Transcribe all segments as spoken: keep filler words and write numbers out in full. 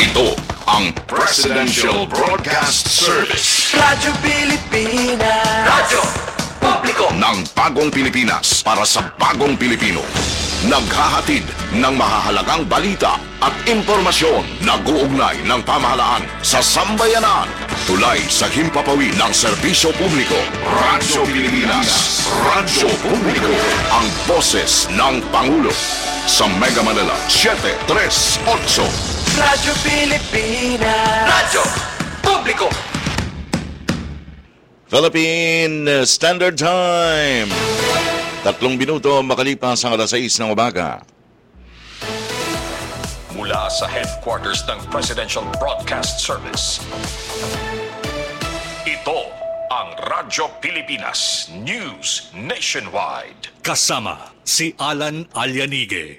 Ito ang Presidential Broadcast Service. Radyo Pilipinas. Radyo Publiko ng bagong Pilipinas para sa bagong Pilipino. Naghahatid ng mahahalagang balita at impormasyon na guugnay ng pamahalaan sa sambayanan. Tulay sa himpapawid ng serbisyo publiko. Radyo Pilipinas. Radyo Publiko. Ang boses ng Pangulo. Sa Mega Manila, seven three eight. Radyo Pilipinas. Radyo Publiko. Philippine Standard Time. Tatlong minuto makalipas ang alas sais ng umaga. Mula sa headquarters ng Presidential Broadcast Service. Ito ang Radyo Pilipinas News Nationwide. Kasama si Alan Alianige.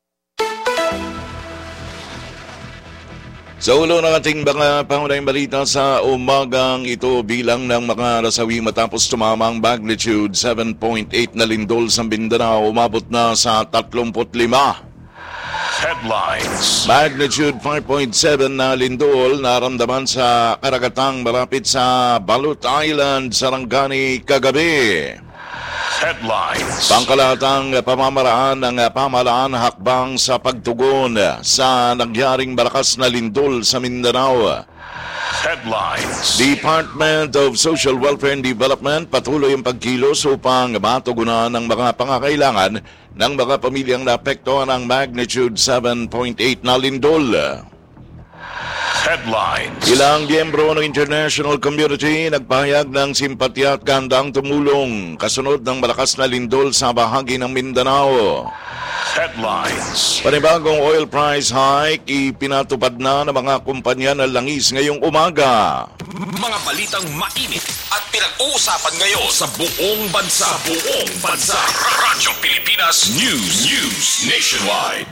Sa ulo ng ating mga pangunahing balita sa umagang ito, bilang ng mga nasawi matapos tumamang magnitude seven point eight na lindol sa Mindanao, umabot na sa thirty-five. Headlines. Magnitude five point seven na lindol naramdaman sa karagatang malapit sa Balut Island, Sarangani kagabi. Headlines. Pangkalatang pamamaraan ng pamahalaan hakbang sa pagtugon sa nangyaring malakas na lindol sa Mindanao. Headlines. Department of Social Welfare and Development patuloy ang pagkilos upang matugunan ng mga pangangailangan ng mga pamilyang naapektuhan ng magnitude seven point eight na lindol. Headlines. Ilang miyembro ng international community nagpahayag ng simpatya at kandang tumulong kasunod ng malakas na lindol sa bahagi ng Mindanao. Headlines. Panibagong oil price hike ipinatupad na ng mga kumpanya ng langis ngayong umaga. Mga balitang mainit at pinag-uusapan ngayon sa buong bansa. Buong bansa. Radyo Pilipinas News. News Nationwide.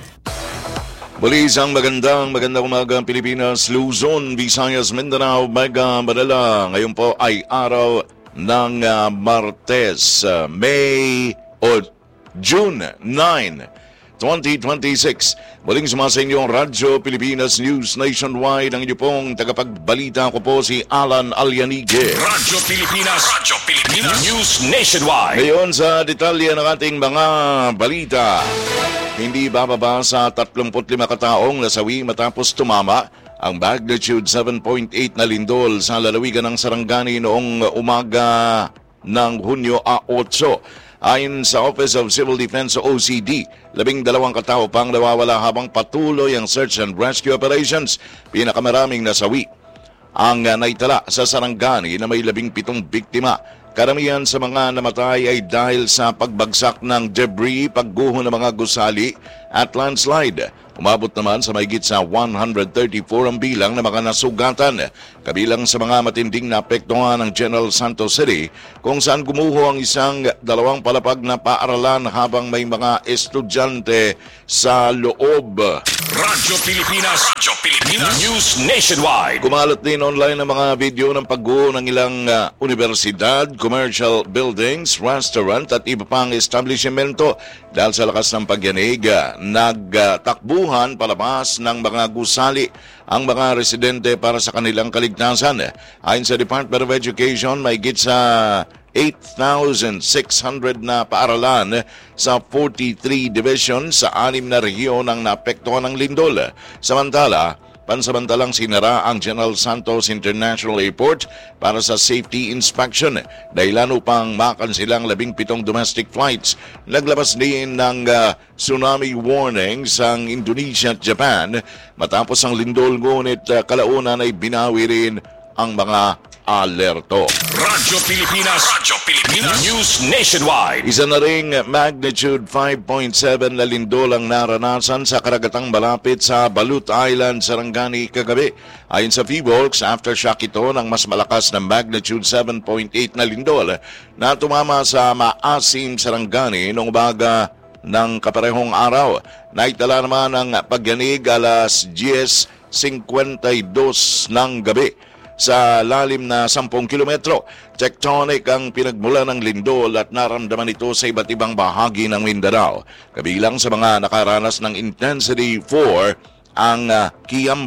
Muli isang magandang magandang umaga ang Pilipinas, Luzon, Visayas, Mindanao, Mega Manila. Ngayon po ay araw ng uh, Martes, uh, May o June ninth, twenty twenty-six. Muling sumasa inyo ang Radyo Pilipinas News Nationwide. Ang inyo pong tagapagbalita ko po si Alan Alianige. Radyo Pilipinas. Radyo Pilipinas News Nationwide. Ngayon sa detalye ng ating mga balita. Hindi bababa sa thirty-five kataong nasawi matapos tumama ang magnitude seven point eight na lindol sa lalawigan ng Sarangani noong umaga ng Hunyo eight. Ayon sa Office of Civil Defense o O C D, labing dalawang katao pang nawawala habang patuloy ang search and rescue operations. Pinakamaraming nasawi ang naitala sa Sarangani na may labing pitong biktima. Karamihan sa mga namatay ay dahil sa pagbagsak ng debris, pagguho ng mga gusali at landslide. Umabot naman sa mahigit sa one hundred thirty-four ang bilang ng mga nasugatan. Kabilang sa mga matinding naapektuhan ng General Santos City kung saan gumuho ang isang dalawang palapag na paaralan habang may mga estudyante sa loob. Radyo Pilipinas. Radyo Pilipinas News Nationwide. Kumalat din online ang mga video ng pagguho ng ilang uh, universidad, commercial buildings, restaurant at iba pang establishmento dahil sa lakas ng pagyanig. Uh, nagtakbuhan uh, palabas ng mga gusali ang mga residente para sa kanilang kaligtasan. Ayon sa Department of Education, may higit sa eight thousand six hundred na paaralan sa forty-three divisions sa anim na rehiyon ang naapektuhan ng lindol. Samantala, pansamantalang sinara ang General Santos International Airport para sa safety inspection. Dahilan upang makansilang labing pitong domestic flights. Naglabas din ng uh, tsunami warnings ang Indonesia at Japan matapos ang lindol, ngunit uh, kalaunan ay binawi rin ang mga alerto. Radyo Pilipinas. Radyo Pilipinas News Nationwide. Isa na ring magnitude five point seven na lindol ang naranasan sa karagatang malapit sa Balut Island, Sarangani kagabi. Ayon sa PHIVOLCS, aftershock ito ng mas malakas na magnitude seven point eight na lindol na tumama sa Maasim, Sarangani noong umaga ng kaparehong araw. Naitala naman ang pagyanig alas ten fifty-two ng gabi sa lalim na ten kilometro. Tectonic ang pinagmula ng lindol at naramdaman ito sa iba't ibang bahagi ng Mindanao. Kabilang sa mga nakaranas ng intensity four ang uh, Kiamba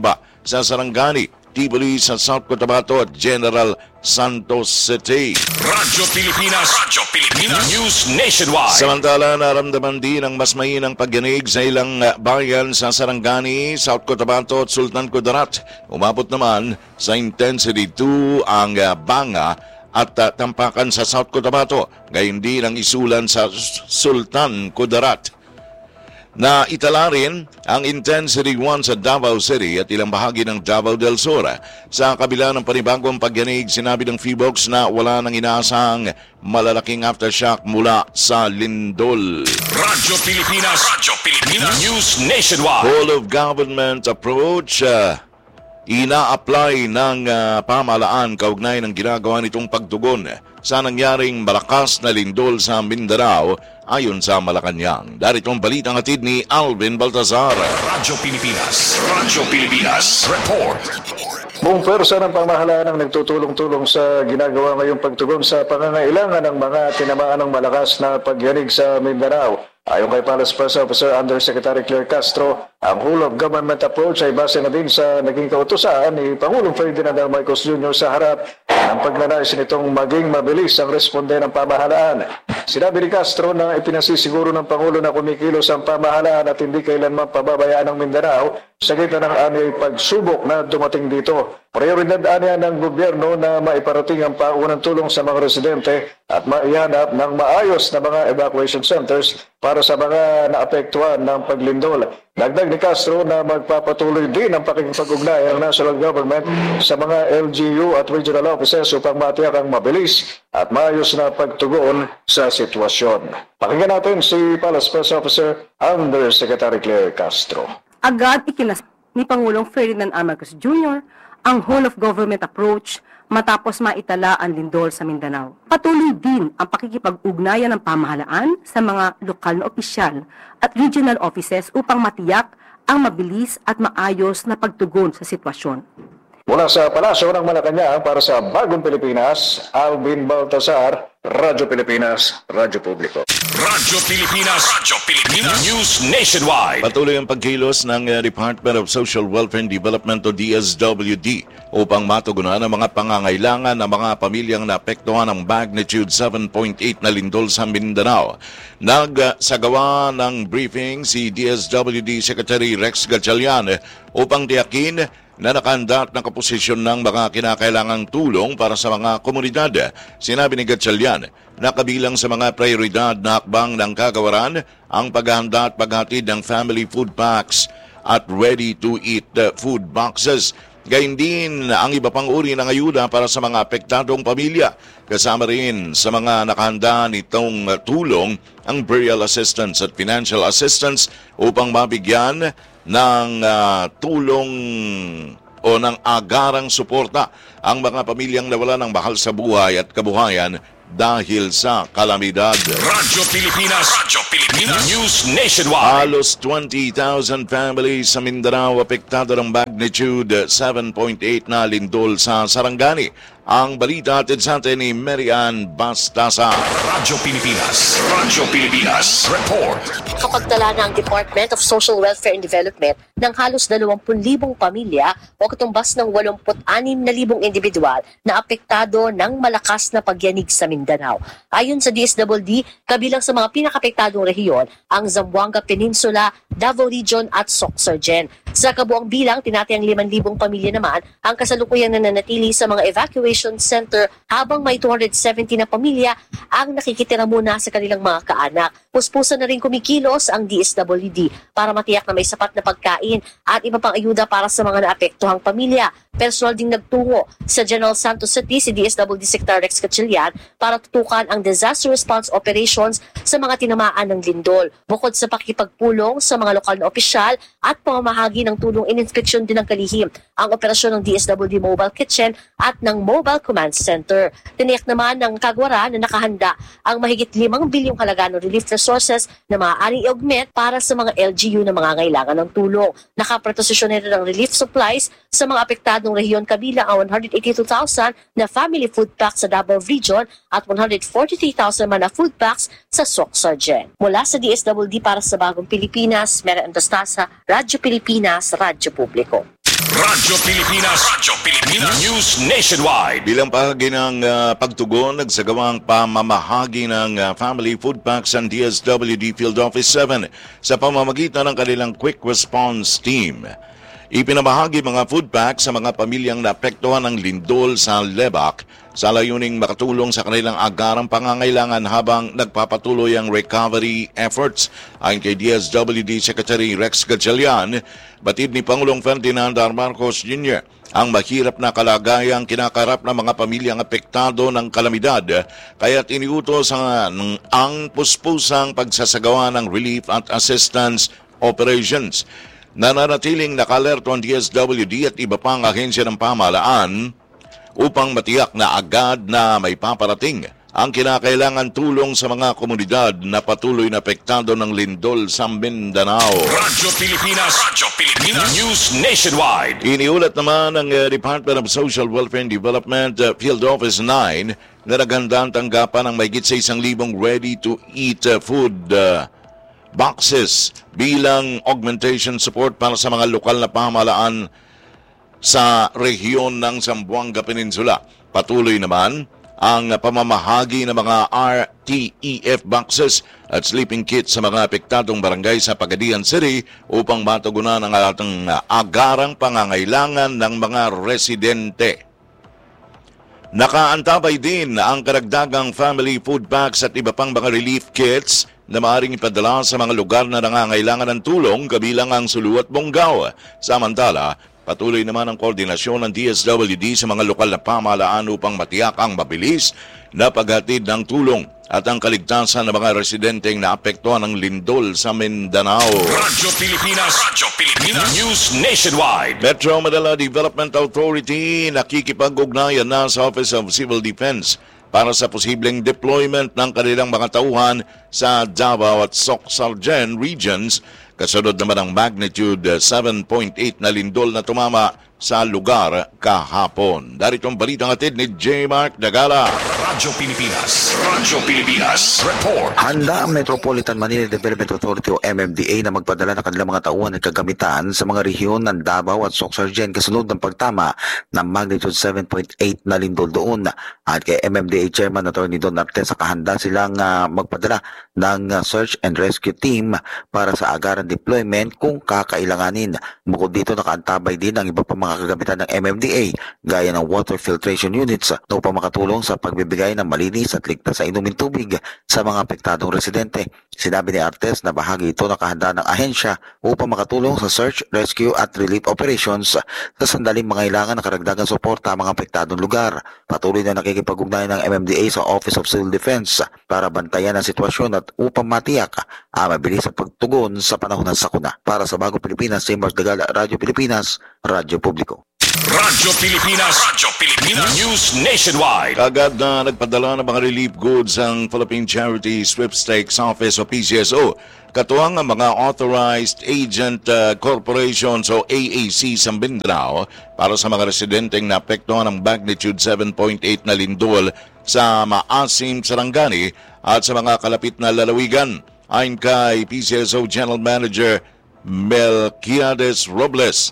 sa Sarangani, Tiboli sa South Cotabato at General Santos City. Radyo Pilipinas, Radyo Pilipinas, News Nationwide. Samantala, naramdaman din ang mas mainang pagyanig sa ilang uh, bayan sa Sarangani, South Cotabato at Sultan Kudarat. Umabot naman sa intensity two ang uh, Banga at uh, Tampakan sa South Cotabato. Gayon din ang isulan sa Sultan Kudarat. Na itala rin ang intensity one sa Davao City at ilang bahagi ng Davao del Sur. Sa kabila ng panibagong pagyanig, sinabi ng Feebox na wala nang inaasahang malalaking aftershock mula sa lindol. Radyo Pilipinas, Radyo Pilipinas, News Nationwide. Whole of government approach uh, ina-apply ng uh, pamahalaan kaugnay ng ginagawa nitong pagtugon sa nangyaring malakas na lindol sa Mindanao ayon sa Malacanang. Darito ang balitang hatid ni Alvin Baltazar. Radyo Pilipinas, Radyo Pilipinas, report. Buong pwersa ng pamahalaan ang nagtutulong-tulong sa ginagawa ngayong pagtugon sa pangangailangan ng mga tinamaan ng malakas na pagyanig sa Mindanao. Ayon kay Palace Press Officer Undersecretary Claire Castro, ang whole of government approach ay base na din sa naging kautusan ni Pangulong Ferdinand R. Marcos Junior sa harap ng pagnanais nitong maging mabilis ang responde ng pamahalaan. Sinabi ni Castro na ipinasisiguro ng Pangulo na kumikilos ang pamahalaan at hindi kailanman pababayaan ng Mindanao sa gitna ng anyay pagsubok na dumating dito. Prioridad anya ng gobyerno na maiparating ang paunang tulong sa mga residente at maihanap ng maayos na mga evacuation centers para sa mga naapektuhan ng paglindol. Dagdag ni Castro na magpapatuloy din ang pakikipag-ugnay ng national government sa mga L G U at regional offices upang matiyak ang mabilis at maayos na pagtugon sa sitwasyon. Pakinggan natin si Palace Press Officer Undersecretary Claire Castro. Agad ikinas ni Pangulong Ferdinand R. Marcos Junior ang whole of government approach matapos maitala ang lindol sa Mindanao. Patuloy din ang pakikipag-ugnayan ng pamahalaan sa mga lokal na opisyal at regional offices upang matiyak ang mabilis at maayos na pagtugon sa sitwasyon. Mula sa Palasyo ng Malacanang para sa Bagong Pilipinas, Alvin Baltazar, Radyo Pilipinas, Radyo Publiko. Radyo Pilipinas, Radyo Pilipinas, News Nationwide. Patuloy ang pagkilos ng uh, Department of Social Welfare and Development o D S W D upang matugunan ang mga pangangailangan ng mga pamilyang naapektuhan ng magnitude seven point eight na lindol sa Mindanao. Nagsagawa ng briefing si D S W D Secretary Rex Gatchalian upang tiyakin na nakahanda at nakaposisyon ng mga kinakailangang tulong para sa mga komunidad. Sinabi ni Gatchalian na kabilang sa mga prioridad na hakbang ng kagawaran ang paghahanda at paghatid ng family food packs at ready-to-eat food boxes. Gayun din ang iba pang uri ng ayuda para sa mga apektadong pamilya. Kasama rin sa mga nakahanda nitong tulong ang burial assistance at financial assistance upang mabigyan ng uh, tulong o ng agarang suporta ang mga pamilyang nawala ng mahal sa buhay at kabuhayan dahil sa kalamidad. Radyo Pilipinas, Radyo Pilipinas, News Nationwide. Halos twenty thousand families sa Mindanao apektado ng magnitude seven point eight na lindol sa Sarangani. Ang balita atin sa atin ni Marian Bastasa. Radyo Pilipinas, Radyo Pilipinas, report. Kapagtala na ang Department of Social Welfare and Development ng halos dalawampu libong pamilya o katumbas ng walumpu't anim na libong individual na apektado ng malakas na pagyanig sa Mindanao. Ayon sa D S W D, kabilang sa mga pinakapektadong rehiyon ang Zamboanga Peninsula, Davao Region at Sorsogon. Sa kabuang bilang, tinatayang limang libong pamilya naman ang kasalukuyang nananatili sa mga evacuation center habang may two hundred seventy na pamilya ang nakikitira muna sa kanilang mga kaanak. Puspusan na rin kumikilos ang D S W D para matiyak na may sapat na pagkain at iba pang ayuda para sa mga naapektuhang pamilya. Personal ding nagtungo sa General Santos City si D S W D Secretary Rex Gatchalian para tutukan ang disaster response operations sa mga tinamaan ng lindol. Bukod sa pakikipagpulong sa mga lokal na opisyal at pamamahagi ng tulong, ininspeksyon din ng kalihim ang operasyon ng D S W D Mobile Kitchen at ng Mobile Command Center. Tiniyak naman ng kagwara na nakahanda ang mahigit limang bilyong halaga ng relief resources na maaaring i-augment para sa mga L G U na mangangailangan ng tulong. Nakaprotosisyon na rin ng relief supplies sa mga apektadong rehiyon kabilang ang one hundred eighty-two thousand na family food packs sa Davao Region at one hundred forty-three thousand man na food packs sa Sorsogon. Mula sa D S W D para sa Bagong Pilipinas, Marian Bastasa, Radyo Pilipinas. Pilipinas, Radyo Publiko. Radyo Pilipinas, Radyo Pilipinas, News Nationwide. Bilang bahagi ng ah, pagtugon, nagsagawang pamamahagi ng ah, Family Food Packs ang D S W D Field Office seven sa pamamagitan ng kanilang Quick Response Team. Ipinamahagi mga food packs sa mga pamilyang naapektuhan ng lindol sa Lebac sa layuning makatulong sa kanilang agarang pangangailangan habang nagpapatuloy ang recovery efforts. Ayon kay D S W D Secretary Rex Gatchalian, batid ni Pangulong Ferdinand R. Marcos Junior ang mahirap na kalagayang kinakarap ng mga pamilyang apektado ng kalamidad, kaya iniutos ang, ang puspusang pagsasagawa ng relief at assistance operations. Nananatiling nakalerto ang D S W D at iba pang ahensya ng pamahalaan upang matiyak na agad na may paparating ang kinakailangan tulong sa mga komunidad na patuloy na apektado ng lindol sa Mindanao. Radyo Pilipinas, Radyo Pilipinas, News Nationwide. Iniulat naman ng uh, Department of Social Welfare and Development uh, Field Office nine na naghandang tanggapan ng mahigit sa isang libong ready-to-eat uh, food uh, boxes bilang augmentation support para sa mga lokal na pamahalaan sa rehiyon ng Zamboanga Peninsula. Patuloy naman ang pamamahagi ng mga R T E F boxes at sleeping kits sa mga apektadong barangay sa Pagadian City upang matugunan ang ating agarang pangangailangan ng mga residente. Nakaantabay din ang karagdagang family food packs at iba pang mga relief kits na maaaring ipadala sa mga lugar na nangangailangan ng tulong kabilang ang Sulu at Bonggao. Samantala, patuloy naman ang koordinasyon ng D S W D sa mga lokal na pamahalaan upang matiyak ang mabilis na paghatid ng tulong at ang kaligtasan ng mga residenteng naapektuhan ng lindol sa Mindanao. Radyo Pilipinas, Radyo Pilipinas, News Nationwide. Metro Manila Development Authority nakikipag-ugnayan na sa Office of Civil Defense para sa posibleng deployment ng kanilang mga tauhan sa Davao at Soc-Sargen regions kasunod naman ang magnitude seven point eight na lindol na tumama sa lugar kahapon. Darito ang balitang atid ni J. Mark Dagala. Radyo Pilipinas, Radyo Pilipinas, report. Handa ang Metropolitan Manila Development Authority o M M D A na magpadala ng kanilang mga tauhan at kagamitan sa mga rehiyon ng Davao at Soc-Sargen kasunod ng pagtama ng magnitude seven point eight na lindol doon. At kay M M D A Chairman Attorney Don Artes, kahanda silang uh, magpadala ng uh, search and rescue team para sa agarang deployment kung kakailanganin. Bukod dito, nakaantabay din ang iba pa mga kagamitan ng M M D A gaya ng water filtration units upang makatulong sa pagbibigay ng malinis at ligtas sa inuming tubig sa mga apektadong residente. Sinabi ni Artes na bahagi ito ng kahanda ng ahensya upang makatulong sa search, rescue at relief operations sa sandaling mangailangan ng karagdagang suporta sa mga apektadong lugar. Patuloy na nakikipag-ugnayan ng M M D A sa Office of Civil Defense para bantayan ang sitwasyon at upang matiyak ang mabilis sa pagtugon sa panahon ng sakuna. Para sa Bagong Pilipinas, J. Mark Dagala, Radyo Pilipinas, Radyo Publiko. Radyo Pilipinas, Radyo Pilipinas, News Nationwide. Agad na nagpadala ng mga relief goods ang Philippine Charity Sweepstakes Office o P C S O. Katuwang ang mga Authorized Agent uh, Corporations o A A C sa Mindanao para sa mga residenteng naapektuhan ng magnitude seven point eight na lindol sa Maasim, Sarangani at sa mga kalapit na lalawigan. Ayon kay P C S O General Manager Melquiades Robles,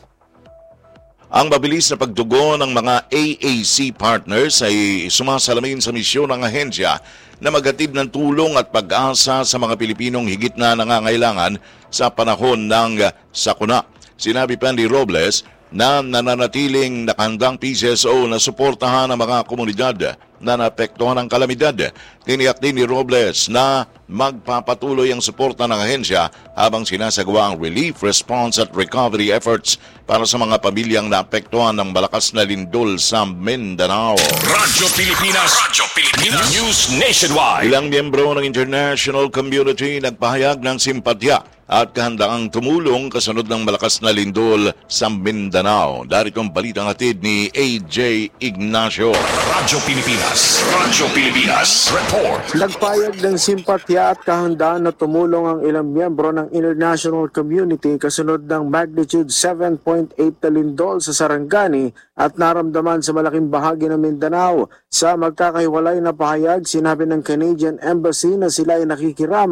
ang mabilis na pagtugon ng mga A A C partners ay sumasalamin sa misyon ng ahensya na maghatid ng tulong at pag-asa sa mga Pilipinong higit na nangangailangan sa panahon ng sakuna. Sinabi pa ni Robles na nananatiling nakahandang P C S O na suportahan ang mga komunidad na naapektuhan ng kalamidad. Tiniyak din ni Robles na magpapatuloy ang suporta ng ahensya habang sinasagawa ang relief, response at recovery efforts para sa mga pamilyang naapektuhan ng malakas na lindol sa Mindanao. Radyo Pilipinas, Radyo Pilipinas, News Nationwide. Ilang miyembro ng international community nagpahayag ng simpatya at kahandaang tumulong kasunod ng malakas na lindol sa Mindanao. Darito ang balitang hatid ni A J Ignacio. Radyo Pilipinas, Radyo Pilipinas, report. Nagpayag ng simpatya at kahandaan na tumulong ang ilang miyembro ng international community kasunod ng magnitude seven point eight na lindol sa Sarangani at naramdaman sa malaking bahagi ng Mindanao. Sa magkakahiwalay na pahayag, sinabi ng Canadian Embassy na sila ay nakikiramay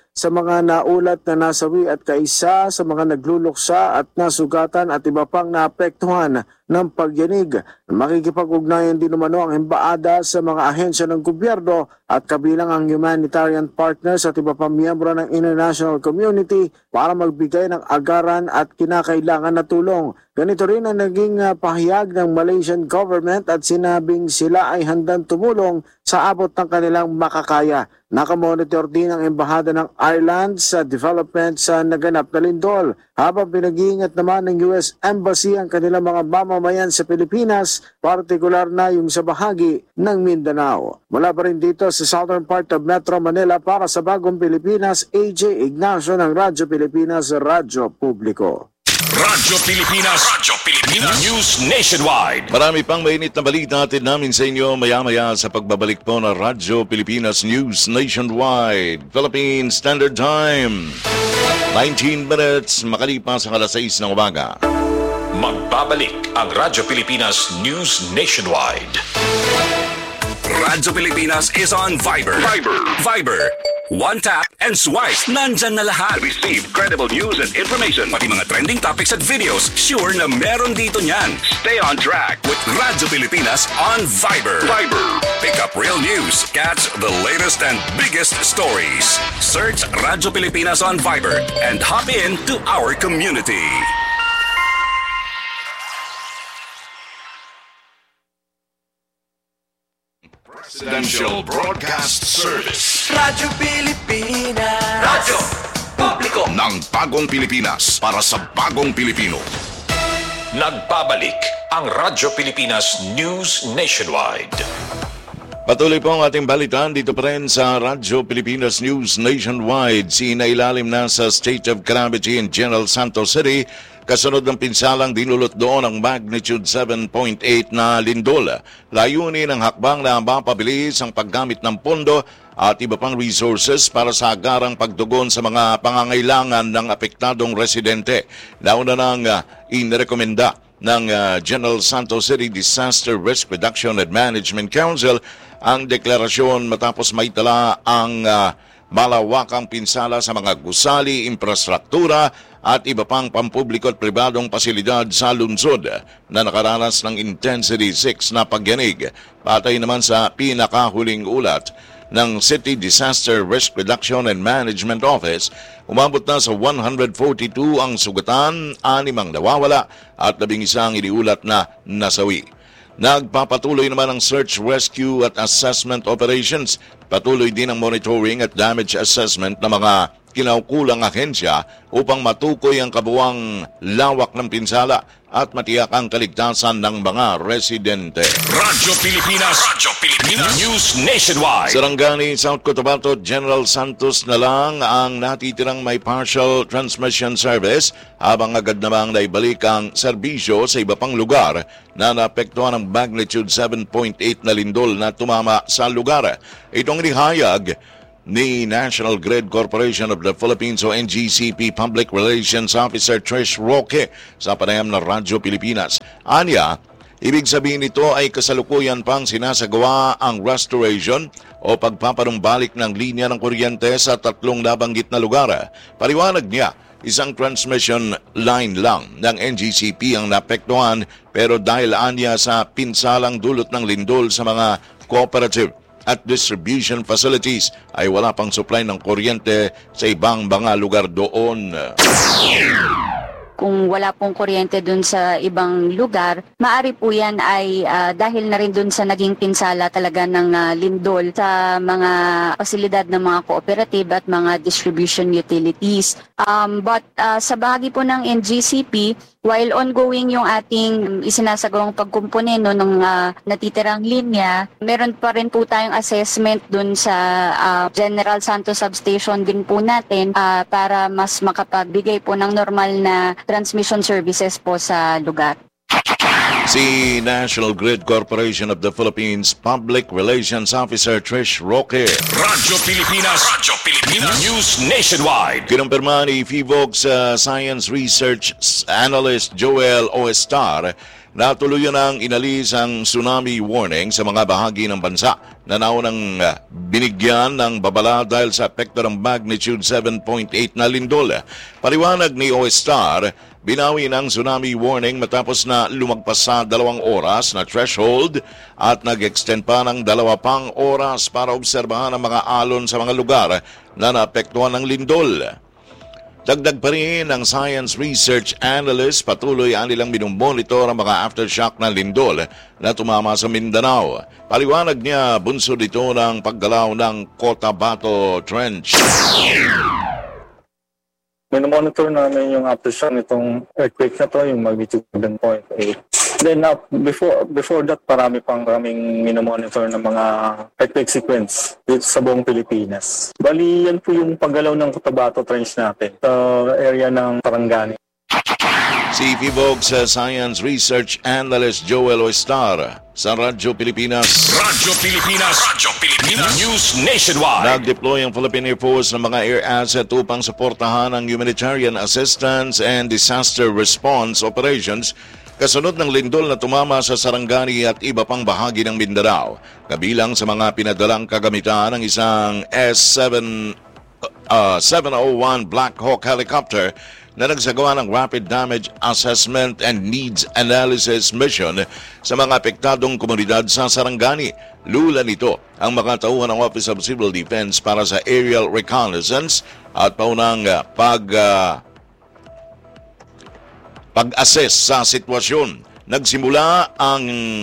sa mga naulat na nasawi at kaisa sa mga nagluluksa at nasugatan at iba pang naapektuhan ng pagyanig. Makikipag-ugnayan din umano ang embaada sa mga ahensya ng gobyerno at kabilang ang humanitarian partners at iba pang miyembro ng international community para magbigay ng agaran at kinakailangan na tulong. Ganito rin ang naging uh, pahayag ng Malaysian government at sinabing sila ay handang tumulong sa abot ng kanilang makakaya. Nakamonitor din ang embahada ng Ireland sa development sa naganap na lindol, habang pinag-iingat naman ng U S Embassy ang kanilang mga mamamayan sa Pilipinas, partikular na yung sa bahagi ng Mindanao. Mula pa rin dito sa southern part of Metro Manila para sa Bagong Pilipinas, A J Ignacio ng Radyo Pilipinas, Radyo Publiko. Radyo Pilipinas, Radyo Pilipinas News Nationwide. Marami pang mainit na balita natin namin sa inyo maya-maya sa pagbabalik po ng Radyo Pilipinas News Nationwide. Philippine Standard Time, nineteen minutes makalipas ang alas sais ng umaga. Magbabalik ang Radyo Pilipinas News Nationwide. Radyo Pilipinas is on Viber. Viber. Viber. One tap and swipe. Nandyan na lahat. Receive credible news and information. Pati mga trending topics at videos. Sure na meron dito niyan. Stay on track with Radyo Pilipinas on Viber. Viber. Pick up real news. Catch the latest and biggest stories. Search Radyo Pilipinas on Viber and hop in to our community. Presidential Broadcast Service. Radyo Pilipinas. Radyo Publiko. Ng Bagong Pilipinas para sa Bagong Pilipino. Nagbabalik ang Radyo Pilipinas News Nationwide. Patuloy po ang ating balitaan dito pa rin sa Radyo Pilipinas News Nationwide. Sinailalim na sa State of Calamity in General Santos City kasunod ng pinsalang dinulot doon ang magnitude seven point eight na lindol. Layunin ng hakbang na mapabilis ang paggamit ng pondo at iba pang resources para sa agarang pagtugon sa mga pangangailangan ng apektadong residente. Nauna nang uh, inirekomenda ng uh, General Santos City Disaster Risk Reduction and Management Council ang deklarasyon matapos maitala ang uh, malawakang pinsala sa mga gusali, infrastruktura at iba pang pampubliko at pribadong pasilidad sa lungsod na nakaranas ng intensity six na pagyanig. Patay naman sa pinakahuling ulat ng City Disaster Risk Reduction and Management Office, umabot na sa one hundred forty-two ang sugatan, anim ang nawawala at labing isang iniulat na nasawi. Nagpapatuloy naman ang search, rescue at assessment operations. Patuloy din ang monitoring at damage assessment ng mga kinaukulang ahensya upang matukoy ang kabuwang lawak ng pinsala at matiyak ang kaligtasan ng mga residente. Radyo Pilipinas, Radyo Pilipinas News Nationwide. Sarangani, South Cotabato, General Santos na lang ang natitirang may partial transmission service habang agad namang naibalik ang serbisyo sa iba pang lugar na naapektuhan ng magnitude seven point eight na lindol na tumama sa lugar. Itong nihayag ni National Grid Corporation of the Philippines o N G C P Public Relations Officer Trish Roque sa panayam ng Radyo Pilipinas. Anya, ibig sabihin nito ay kasalukuyan pang sinasagawa ang restoration o pagpapanumbalik ng linya ng kuryente sa tatlong nabanggit na lugar. Paliwanag niya, isang transmission line lang ng N G C P ang napektuhan pero dahil anya sa pinsalang dulot ng lindol sa mga cooperative at distribution facilities ay wala pang supply ng kuryente sa ibang mga lugar doon. Kung wala pong kuryente dun sa ibang lugar, maari po yan ay uh, dahil na rin dun sa naging pinsala talaga ng uh, lindol sa mga pasilidad ng mga cooperative at mga distribution utilities. Um, but uh, sa bahagi po ng N G C P, while ongoing yung ating isinasagawang pagkumpone no, ng uh, natitirang linya, meron pa rin po tayong assessment dun sa uh, General Santos Substation din po natin uh, para mas makapagbigay po ng normal na transmission services po sa lugar. Si National Grid Corporation of the Philippines Public Relations Officer Trish Roque. Radyo Pilipinas, Radyo Pilipinas News Nationwide. Kinumpirma ni Fivox uh, Science Research Analyst Joel Oestar na tuluyan ang inalis ang tsunami warning sa mga bahagi ng bansa na naunang uh, binigyan ng babala dahil sa epekto ng magnitude seven point eight na lindol. Paliwanag ni O-Star, binawi ng tsunami warning matapos na lumagpas sa dalawang oras na threshold at nag-extend pa ng dalawa pang oras para obserbahan ang mga alon sa mga lugar na naapektuhan ng lindol. Dagdag pa rin ng science research analyst, patuloy ang nilang minumonitor ang mga aftershock ng lindol na tumama sa Mindanao. Paliwanag niya, bunsod ito ng paggalaw ng Cotabato Trench. Minomonitor namin yung aftershock nitong earthquake na to, yung magnitude seven point eight. Then uh, before before that, parami pang kaming minomonitor ng mga earthquake sequence dito sa buong Pilipinas. Bali, yan po yung paggalaw ng Cotabato Trench natin sa area ng Sarangani. Si Fibog sa Science Research Analyst Joel O-Star sa Radyo Pilipinas. Radyo Pilipinas. Radyo Pilipinas. News Nationwide. Nag-deploy ang Philippine Air Force ng mga air asset upang suportahan ang humanitarian assistance and disaster response operations kasunod ng lindol na tumama sa Sarangani at iba pang bahagi ng Mindanao. Kabilang sa mga pinadalang kagamitan ng isang S seven oh one Black Hawk helicopter na nagsagawa ng Rapid Damage Assessment and Needs Analysis Mission sa mga apektadong komunidad sa Sarangani. Lula nito ang makatauhan ng Office of Civil Defense para sa aerial reconnaissance at paunang uh, pag... Uh, pag-assess sa sitwasyon. Nagsimula ang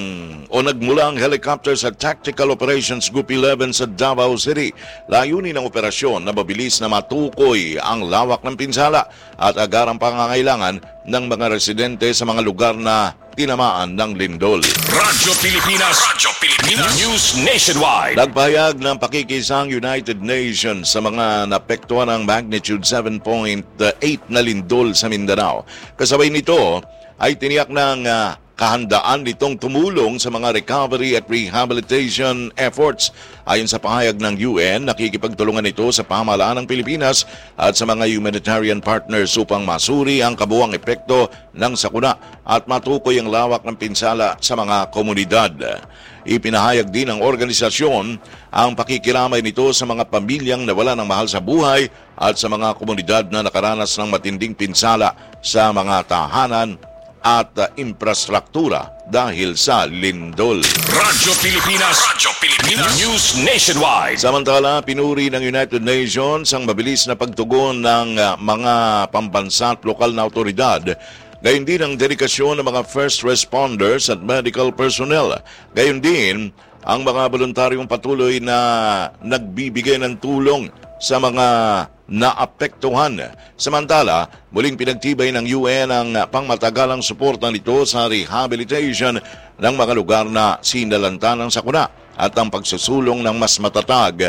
o nagmula ang helicopter sa Tactical Operations Group eleven sa Davao City. Layunin ng operasyon na mabilis na matukoy ang lawak ng pinsala at agarang pangangailangan ng mga residente sa mga lugar na tinamaan ng lindol. Radyo Pilipinas. Radyo Pilipinas. News Nationwide. Nagpahayag ng pakikisang United Nations sa mga napektuhan ng magnitude seven point eight na lindol sa Mindanao. Kasabay nito ay tiniyak ng uh, kahandaan nitong tumulong sa mga recovery at rehabilitation efforts. Ayon sa pahayag ng U N, nakikipagtulungan ito sa pamahalaan ng Pilipinas at sa mga humanitarian partners upang masuri ang kabuuang epekto ng sakuna at matukoy ang lawak ng pinsala sa mga komunidad. Ipinahayag din ng organisasyon ang pakikiramay nito sa mga pamilyang nawala ng mahal sa buhay at sa mga komunidad na nakaranas ng matinding pinsala sa mga tahanan at uh, infrastruktura dahil sa lindol. Radyo Pilipinas. Radyo Pilipinas. News Nationwide. Samantala, pinuri ng United Nations ang mabilis na pagtugon ng uh, mga pambansa at lokal na autoridad. Gayon din ang dedikasyon ng mga first responders at medical personnel. Gayon din ang mga voluntaryong patuloy na nagbibigay ng tulong sa mga naapektuhan. Samantala, muling pinagtibay ng U N ang pangmatagalang suporta nito sa rehabilitation ng mga lugar na sinalanta ng sakuna at ang pagsusulong ng mas matatag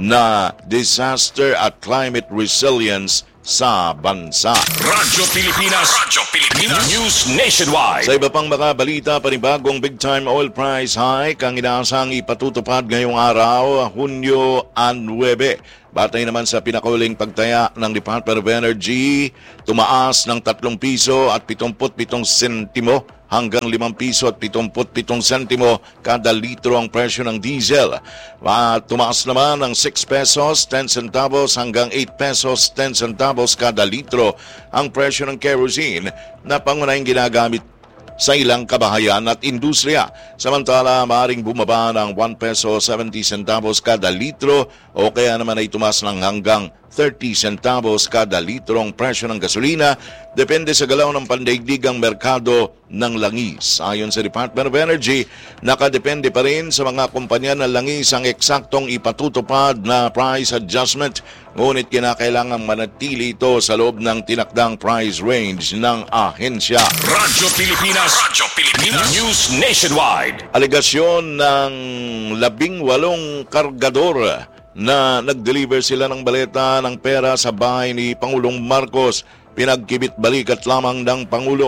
na disaster at climate resilience sa bansa. Radyo Pilipinas. Radyo Pilipinas. News Nationwide. Sa iba pang mga balita, panibagong big-time oil price hike ang inaasang ipatutupad ngayong araw, Hunyo nine. Batay naman sa pinakauling pagtaya ng Department of Energy, tumaas ng tatlong piso at pitongput pitong sentimo hanggang limang piso at pitongput pitong sentimo kada litro ang presyo ng diesel. At tumaas naman ng six pesos ten centavos hanggang eight pesos ten centavos kada litro ang presyo ng kerosene na pangunahing ginagamit sa ilang kabahayan at industriya. Samantala, maaaring bumaba ng one peso seventy centavos kada litro o kaya naman ay tumaas ng hanggang thirty centavos kada litro ang presyo ng gasolina, depende sa galaw ng pandaigdigang merkado ng langis. Ayon sa Department of Energy, nakadepende pa rin sa mga kumpanya ng langis ang eksaktong ipatutupad na price adjustment, ngunit kinakailangan manatili ito sa loob ng tinakdang price range ng ahensya. Radyo Pilipinas. Radyo Pilipinas. News Nationwide. Alegasyon ng labing walong kargador na nag-deliver sila ng baleta ng pera sa bahay ni Pangulong Marcos, pinagkibit balikat lamang ng Pangulo.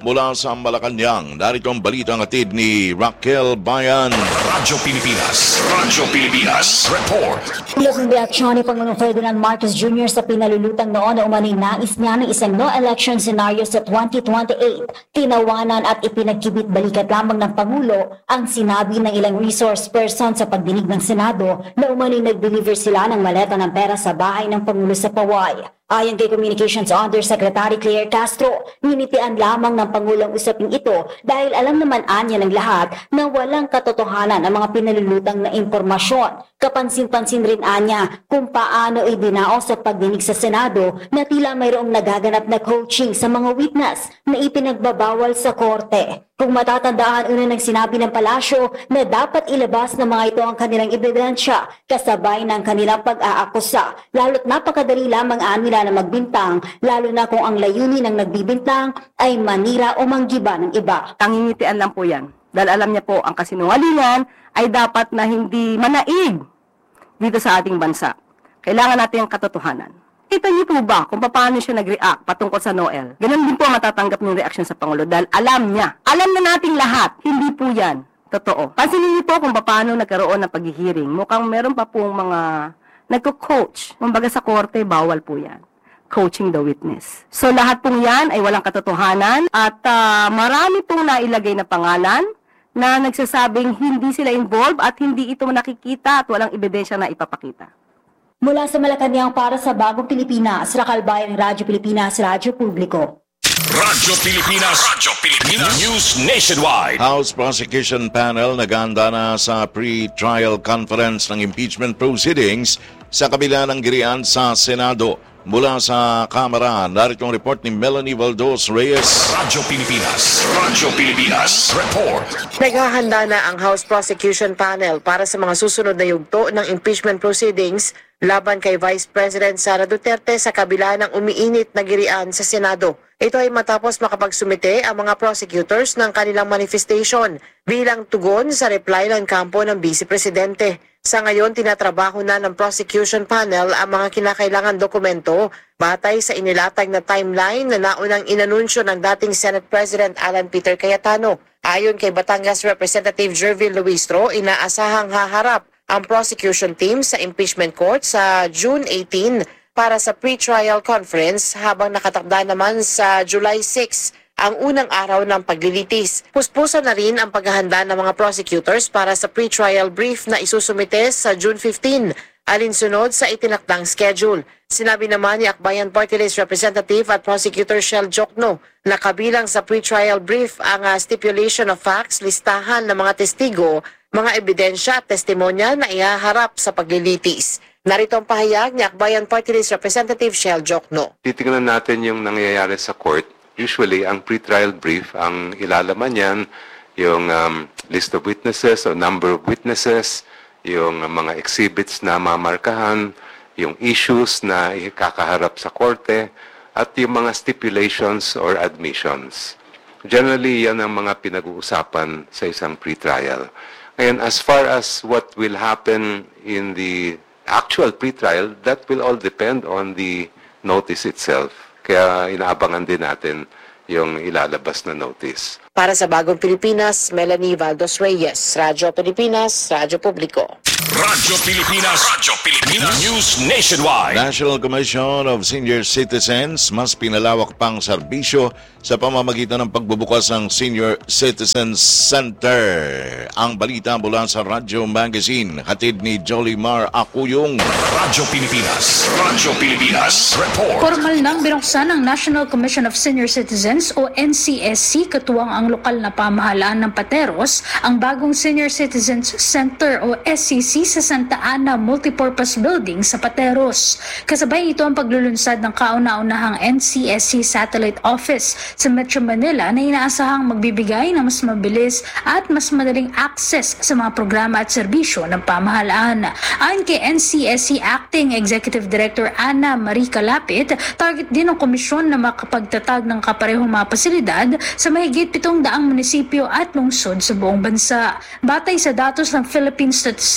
mula sa Malacanang. Narito ang balitang hatid ni Raquel Bayan. Radyo Pilipinas. Radyo Pilipinas. Report. Tulad ng reaksyon ni Pangulong Ferdinand Marcos Junior sa pinalulutang noon na umano'y nais niya ng isang no-election scenario sa twenty twenty-eight, tinawanan at ipinagkibit balikat lamang ng Pangulo ang sinabi ng ilang resource person sa pagdinig ng Senado na umano'y nag-deliver sila ng maleta ng pera sa bahay ng Pangulo sa Paway. Ayon kay Communications Undersecretary Claire Castro, ninitian lamang ng Pangulong usaping ito dahil alam naman anya ng lahat na walang katotohanan ang mga pinalulutang na impormasyon. Kapansin-pansin rin anya kung paano idinao sa pagdinig sa Senado na tila mayroong nagaganap na coaching sa mga witness na ipinagbabawal sa korte. Kung matatandaan, una nang sinabi ng palasyo na dapat ilabas ng mga ito ang kanilang ebidensya kasabay ng kanilang pag-aakusa. Lalo't napakadali lamang nila na magbintang, lalo na kung ang layunin ng nagbibintang ay manira o manggiba ng iba. Tangingitian lang po yan. Dahil alam niya po ang kasinungalingan ay dapat na hindi manaig dito sa ating bansa. Kailangan natin ang katotohanan. Kita niyo po ba kung paano siya nag-react patungkol sa Noel? Ganun din po matatanggap ng reaction sa Pangulo dahil alam niya. Alam na nating lahat. Hindi po yan totoo. Pansinin niyo po kung paano nagkaroon ng paghihiring. Mukhang meron pa pong mga nagko-coach. Kumbaga sa korte, bawal po yan. Coaching the witness. So lahat pong yan ay walang katotohanan at uh, marami pong nailagay na pangalan na nagsasabing hindi sila involved at hindi ito nakikita at walang ebidensya na ipapakita. Mula sa Malacanang para sa Bagong Pilipinas, Raquel Bayan ng Radyo Pilipinas, Radyo Publiko. Radyo Pilipinas. Radyo Pilipinas. News Nationwide. House Prosecution Panel nagahanda na sa pre-trial conference ng impeachment proceedings sa kabila ng girian sa Senado. Mula sa Kamara, narito ang report ni Melanie Valdos Reyes. Radyo Pilipinas. Radyo Pilipinas. Report. Naghahanda na ang House Prosecution Panel para sa mga susunod na yugto ng impeachment proceedings laban kay Vice President Sara Duterte sa kabila ng umiinit na girian sa Senado. Ito ay matapos makapagsumite ang mga prosecutors ng kanilang manifestation bilang tugon sa reply ng kampo ng Vice Presidente. Sa ngayon, tinatrabaho na ng prosecution panel ang mga kinakailangan dokumento batay sa inilatag na timeline na naunang inanunsyo ng dating Senate President Alan Peter Cayetano. Ayon kay Batangas Representative Jervil Luistro, inaasahang haharap ang prosecution team sa impeachment court sa June eighteenth para sa pre-trial conference habang nakatakda naman sa July sixth ang unang araw ng paglilitis. Puspusan na rin ang paghahanda ng mga prosecutors para sa pre-trial brief na isusumite sa June fifteenth, alinsunod sa itinakdang schedule. Sinabi naman ni Akbayan Party List Representative at Prosecutor Shell Jokno na kabilang sa pre-trial brief ang uh, stipulation of facts, listahan ng mga testigo, mga ebidensya at testimonya na ihaharap sa paglilitis. Narito ang pahayag ni Akbayan Party List Representative Shell Jokno. Titingnan natin yung nangyayari sa court. Usually, ang pre-trial brief, ang ilalaman yan, yung um, list of witnesses o number of witnesses, yung uh, mga exhibits na mamarkahan, yung issues na ikakaharap sa korte, at yung mga stipulations or admissions. Generally, yan ang mga pinag-uusapan sa isang pre-trial. Ngayon, as far as what will happen in the actual pre-trial, that will all depend on the notice itself. Kaya inaabangan din natin yung ilalabas na notice. Para sa Bagong Pilipinas, Melanie Valdos Reyes, Radyo Pilipinas, Radyo Publiko. Radyo Pilipinas. Radyo Pilipinas. News Nationwide. National Commission of Senior Citizens mas pinalawak pang serbisyo sa pamamagitan ng pagbubukas ng Senior Citizens Center. Ang balita mula sa Radyo Magazine, hatid ni Jolimar Acuyong. Radyo Pilipinas. Radyo Pilipinas. Report. Formal nang binuksan ng National Commission of Senior Citizens o N C S C katuwang ang lokal na pamahalaan ng Pateros ang bagong Senior Citizens Center o S C C sa Santa Ana Multipurpose Building sa Pateros. Kasabay ito ang paglulunsad ng kauna-unahang N C S C Satellite Office sa Metro Manila na inaasahang magbibigay ng mas mabilis at mas madaling access sa mga programa at serbisyo ng pamahalaan. Ayon kay N C S C Acting Executive Director Ana Marie Calapit, target din ng komisyon na makapagtatag ng kaparehong mga pasilidad sa mahigit pitong daang munisipyo at lungsod sa buong bansa. Batay sa datos ng Philippine Statistics Authority,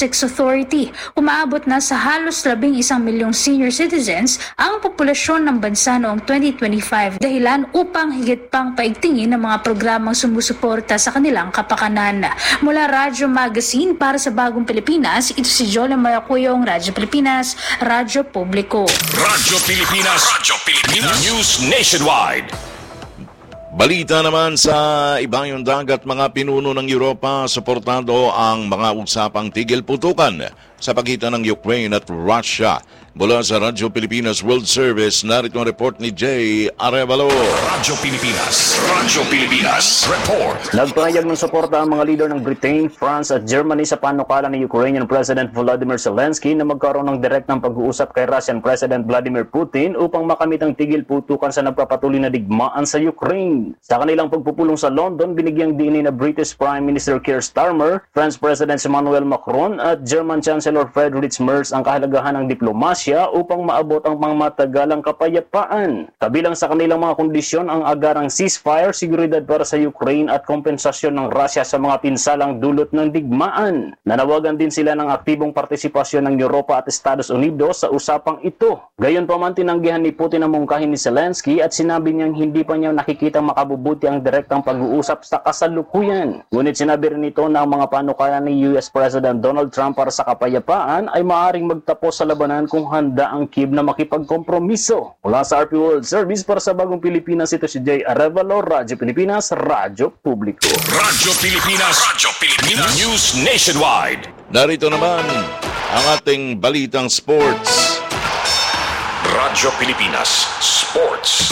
Authority. Umaabot na sa halos labing isang milyong senior citizens ang populasyon ng bansa noong twenty twenty-five, dahilan upang higit pang paigtingin ang mga programang sumusuporta sa kanilang kapakanan. Mula Radyo Magazine para sa Bagong Pilipinas, ito si Jola Maracuyong, Radyo Pilipinas, Radyo Publiko. Radyo Pilipinas, Radyo Pilipinas, News Nationwide. Balita naman sa ibayong dagat, mga pinuno ng Europa suportado ang mga usapang tigil putukan sa pagitan ng Ukraine at Russia. Mula sa Radyo Pilipinas World Service, narito ang report ni Jay Arevalo. Radyo Pilipinas, Radyo Pilipinas, report. Nagpahayag ng suporta ang mga leader ng Britain, France at Germany sa panukala ni Ukrainian President Volodymyr Zelensky na magkaroon ng direktang pag-uusap kay Russian President Vladimir Putin upang makamit ang tigil putukan sa nagpapatuloy na digmaan sa Ukraine. Sa kanilang pagpupulong sa London, binigyang diin na British Prime Minister Keir Starmer, French President Emmanuel Macron at German Chancellor Friedrich Merz ang kahalagahan ng diplomasya upang maabot ang mga matagalang kapayapaan. Kabilang sa kanilang mga kondisyon ang agarang ceasefire, seguridad para sa Ukraine at kompensasyon ng Russia sa mga pinsalang dulot ng digmaan. Nanawagan din sila ng aktibong partisipasyon ng Europa at Estados Unidos sa usapang ito. Gayunpaman, tinanggihan ni Putin ang mungkahin ni Zelensky at sinabi niyang hindi pa niya nakikitang makabubuti ang direktang pag-uusap sa kasalukuyan. Ngunit sinabi rin ito na ang mga panukala ni U S President Donald Trump para sa kapayapaan ay maaaring magtapos sa labanan kung handa ang Kiev na makipagkompromiso. Mula sa R P World Service para sa Bagong Pilipinas, ito si Jay Arevalo, Radyo Pilipinas, Radyo Publiko. Radyo Pilipinas, Radyo Pilipinas, News Nationwide. Narito naman ang ating balitang sports. Radyo Pilipinas, Sports.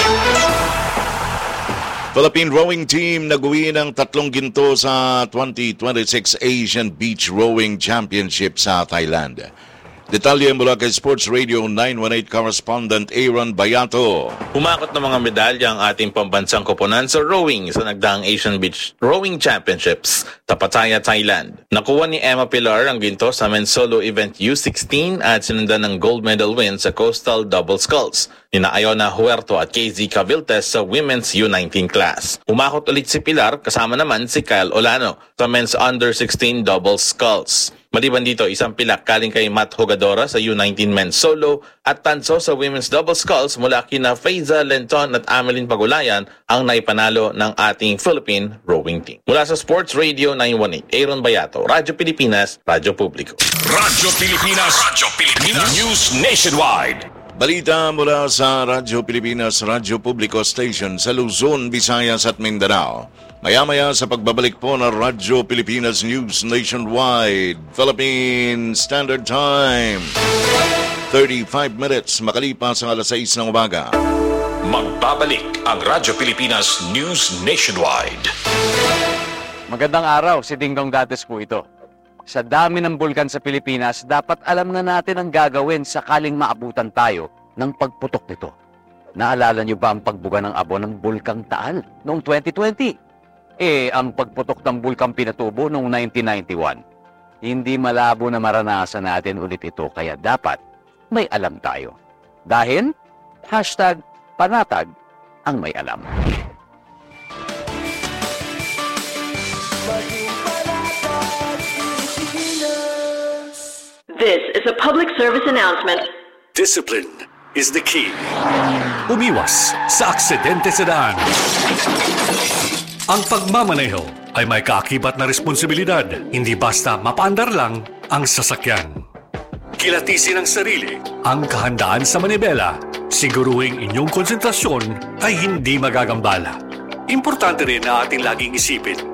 Philippine rowing team nag-uwi ng tatlong ginto sa twenty twenty-six Asian Beach Rowing Championship sa Thailand. Detalye mula kay Sports Radio nine one eight correspondent Aaron Bayato. Umakot ng mga medalya ang ating pambansang koponan sa rowing sa nagdaang Asian Beach Rowing Championships sa Pattaya, Thailand. Nakuha ni Emma Pilar ang ginto sa men's solo event U sixteen at sinundan ng gold medal win sa Coastal Double Sculls nina Iona Huerto at K Z Caviltes sa women's U nineteen class. Umakot ulit si Pilar kasama naman si Kyle Olano sa men's under sixteen double sculls. Maliban dito, isang pilak kaling kay Matt Hogadora sa U nineteen men's solo at tanso sa women's double sculls mula kina Faiza Lenton at Ameline Pagulayan ang naipanalo ng ating Philippine rowing team. Mula sa Sports Radio nine one eight, Aaron Bayato, Radyo Pilipinas, Radyo Publiko. Radyo Pilipinas, Radyo Pilipinas, News Nationwide. Balita mula sa Radyo Pilipinas, Radyo Publiko Station sa Luzon, Visayas at Mindanao. Maya-maya sa pagbabalik po ng Radyo Pilipinas News Nationwide, Philippine Standard Time. thirty-five minutes makalipas ang alas sais ng umaga. Magbabalik ang Radyo Pilipinas News Nationwide. Magandang araw, si Dingdong Dates po ito. Sa dami ng bulkan sa Pilipinas, dapat alam na natin ang gagawin sakaling maabutan tayo ng pagputok nito. Naalala niyo ba ang pagbuga ng abo ng Bulkang Taal noong twenty twenty? Eh, ang pagputok ng Bulkang Pinatubo noong nineteen ninety-one. Hindi malabo na maranasan natin ulit ito, kaya dapat may alam tayo. Dahil, hashtag panatag ang may alam. This is a public service announcement. Discipline is the key. Umiwas sa aksidente sa daan. Ang pagmamaneho ay may kaakibat na responsibilidad, hindi basta mapaandar lang ang sasakyan. Kilatisin ang sarili, ang kahandaan sa manibela, siguruhing inyong konsentrasyon ay hindi magagambala. Importante rin na ating laging isipin